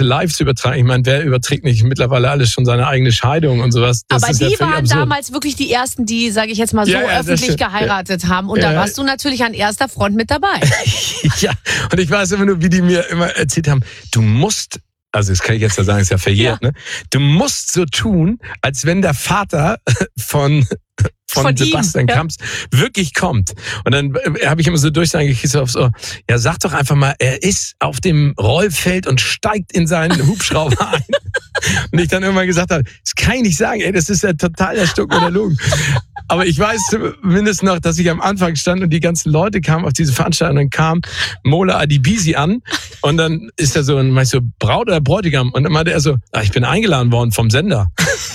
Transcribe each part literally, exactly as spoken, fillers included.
live zu übertragen. Ich meine, wer überträgt nicht mittlerweile alles schon seine eigene Scheidung und sowas? Das Aber ist die ja waren absurd. damals wirklich die ersten, die, sage ich jetzt mal so, Ja, ja, öffentlich das, geheiratet ja. haben. Und ja, da warst du natürlich an erster Front mit dabei. Ja, und ich weiß immer nur, wie die mir immer erzählt haben, du musst, also das kann ich jetzt ja sagen, ist ja verjährt, ja. ne? Du musst so tun, als wenn der Vater von... von, von Sebastian ihm, Kamps ja. wirklich kommt. Und dann äh, habe ich immer so Durchsagen gekriegt, so, so, ja, sag doch einfach mal, er ist auf dem Rollfeld und steigt in seinen Hubschrauber ein. Und ich dann irgendwann gesagt habe, das kann ich nicht sagen, ey, das ist ja total der Stuck oder Lug. Aber ich weiß zumindest noch, dass ich am Anfang stand und die ganzen Leute kamen auf diese Veranstaltung, und dann kam Mola Adebisi an und dann ist er so, und ich so, Braut oder Bräutigam? Und dann meinte er so, ach, ich bin eingeladen worden vom Sender.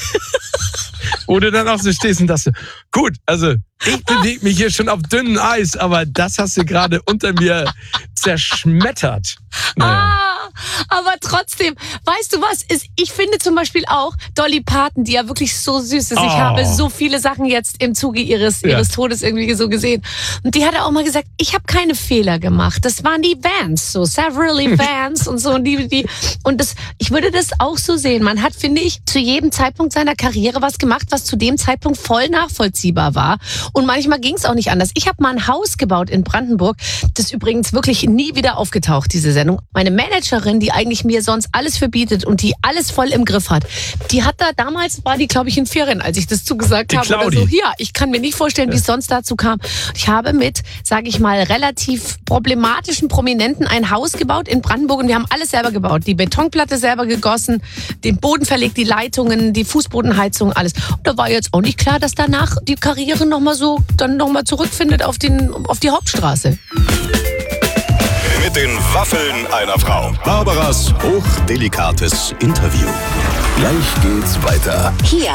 Wo du dann auch so stehst und dachte, gut, also ich bewege mich hier schon auf dünnem Eis, aber das hast du gerade unter mir zerschmettert. Naja. Ah, aber trotzdem, weißt du was, ist, ich finde zum Beispiel auch Dolly Parton, die ja wirklich so süß ist. Oh. Ich habe so viele Sachen jetzt im Zuge ihres, ihres ja. Todes irgendwie so gesehen. Und die hat auch mal gesagt, ich habe keine Fehler gemacht. Das waren die Vans, so Severally Vans und so. Und, die, die, und das, ich würde das auch so sehen. Man hat, finde ich, zu jedem Zeitpunkt seiner Karriere was gemacht, was zu dem Zeitpunkt voll nachvollziehbar war. Und manchmal ging es auch nicht anders. Ich habe mal ein Haus gebaut in Brandenburg, das übrigens wirklich nie wieder aufgetaucht, diese Sendung. Meine Managerin, die eigentlich mir sonst alles verbietet und die alles voll im Griff hat, die hat da damals, war die glaube ich in Ferien, als ich das zugesagt die habe. Claudi. Oder so. Ja, ich kann mir nicht vorstellen, wie es sonst dazu kam. Ich habe mit, sage ich mal, relativ problematischen Prominenten ein Haus gebaut in Brandenburg und wir haben alles selber gebaut. Die Betonplatte selber gegossen, den Boden verlegt, die Leitungen, die Fußbodenheizung, alles. Und da war jetzt auch nicht klar, dass danach die Karriere nochmal so dann nochmal zurückfindet auf, den, auf die Hauptstraße. Mit den Waffeln einer Frau. Barbaras hochdelikates Interview. Gleich geht's weiter. Hier